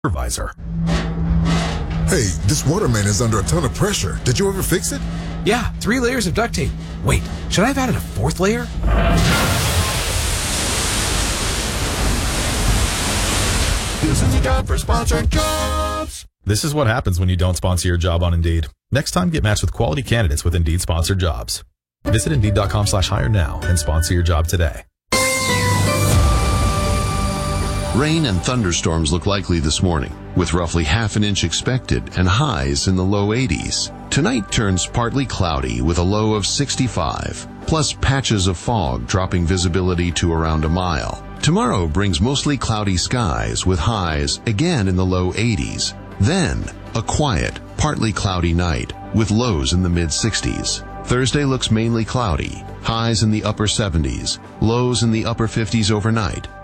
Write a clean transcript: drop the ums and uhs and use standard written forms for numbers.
supervisor. Hey, this waterman is under a ton of pressure. Did you ever fix it? Yeah, 3 layers of duct tape. Wait, should I have added a 4th layer? This is a job for sponsored jobs. This is what happens when you don't sponsor your job on Indeed. Next time, get matched with quality candidates with Indeed sponsored jobs. Visit Indeed.com/hire now and sponsor your job today. Rain and thunderstorms look likely this morning, with roughly half an inch expected and highs in the low 80s. Tonight turns partly cloudy with a low of 65, plus patches of fog dropping visibility to around a mile. Tomorrow brings mostly cloudy skies with highs again in the low 80s. Then, a quiet, partly cloudy night with lows in the mid-60s. Thursday looks mainly cloudy, highs in the upper 70s, lows in the upper 50s overnight.